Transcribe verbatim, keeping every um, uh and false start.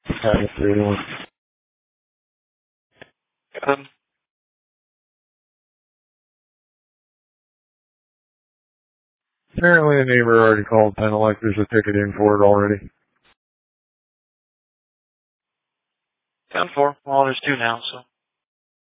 Haven't seen anyone. Um, Apparently a neighbor already called, kind of like there's a ticket in for it already. ten four. Well, there's two now, so.